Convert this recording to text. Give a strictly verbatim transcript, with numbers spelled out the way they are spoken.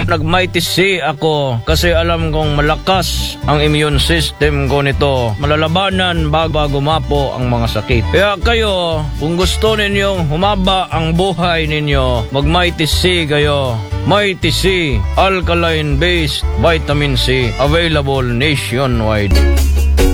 nag-Mighty C ako kasi alam kong malakas ang immune system ko nito. Malalabanan bago gumapo ang mga sakit. Kaya kayo, kung gusto ninyong humaba ang buhay ninyo, mag-Mighty C kayo. Mighty C, alkaline-based vitamin C, available nationwide.